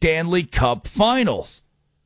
Stanley Cup Finals.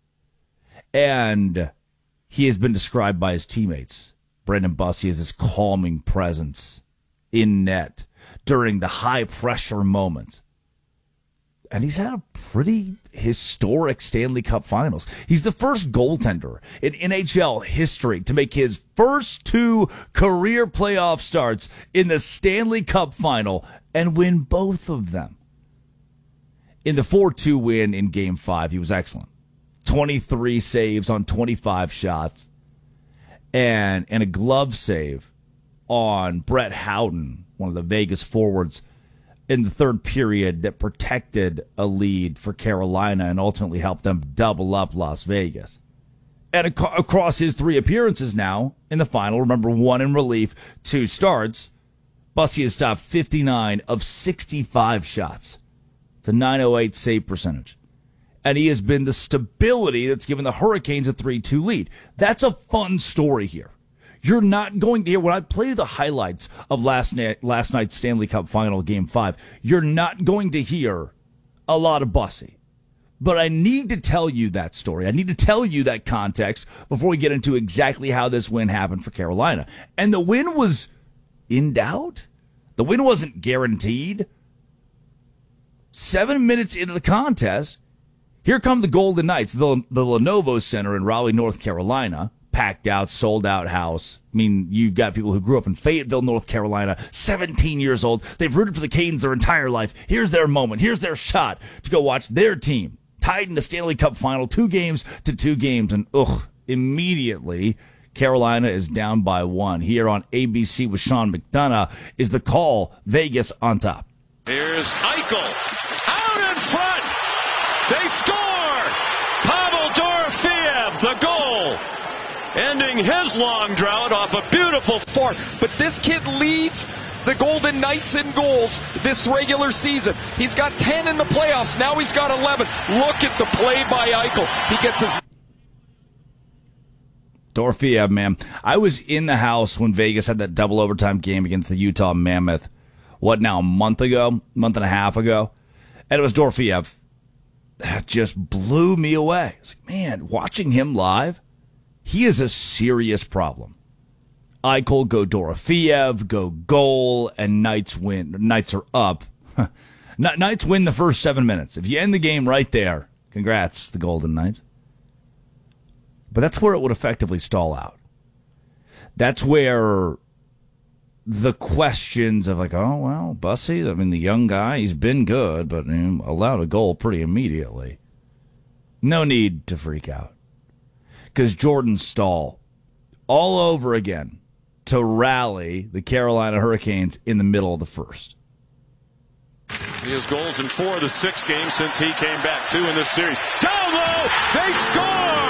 And he has been described by his teammates, Brendan Bussey, as his calming presence in net during the high-pressure moments. And he's had a pretty historic Stanley Cup Finals. He's the first goaltender in NHL history to make his first 2 career playoff starts in the Stanley Cup Final and win both of them. In the 4-2 win in Game 5, he was excellent. 23 saves on 25 shots and a glove save on Brett Howden, one of the Vegas forwards, in the third period that protected a lead for Carolina and ultimately helped them double up Las Vegas. And across his 3 appearances now in the final, remember 1 in relief, 2 starts, Bussey has stopped 59 of 65 shots. It's a .908 save percentage. And he has been the stability that's given the Hurricanes a 3-2 lead. That's a fun story here. You're not going to hear, when I play the highlights of last night's Stanley Cup Final, Game 5, you're not going to hear a lot of Bussey. But I need to tell you that story. I need to tell you that context before we get into exactly how this win happened for Carolina. And the win was in doubt. The win wasn't guaranteed. 7 minutes into the contest, here come the Golden Knights, the Lenovo Center in Raleigh, North Carolina. Packed out, sold out house. I mean, you've got people who grew up in Fayetteville, North Carolina, 17 years old. They've rooted for the Canes their entire life. Here's their moment. Here's their shot to go watch their team tied in the Stanley Cup Final, 2 games to 2 games. And, immediately, Carolina is down by 1. Here on ABC with Sean McDonough is the call. Vegas on top. Here's Eichel. Out in front. They score. Pavel Dorofeev, the goal. Ending his long drought off a beautiful fart. But this kid leads the Golden Knights in goals this regular season. He's got 10 in the playoffs. Now he's got 11. Look at the play by Eichel. He gets his... Dorofeev, man. I was in the house when Vegas had that double overtime game against the Utah Mammoth. A month and a half ago? And it was Dorofeev. That just blew me away. It's like, man, watching him live, he is a serious problem. Eichel, go Dorofeev, go goal, and Knights win. Knights are up. Knights win the first 7 minutes. If you end the game right there, congrats, the Golden Knights. But that's where it would effectively stall out. That's where the questions of Bussey, the young guy, he's been good, but allowed a goal pretty immediately. No need to freak out. Because Jordan Staal, all over again, to rally the Carolina Hurricanes in the middle of the first. He has goals in 4 of the 6 games since he came back. 2 in this series. Down low, they score!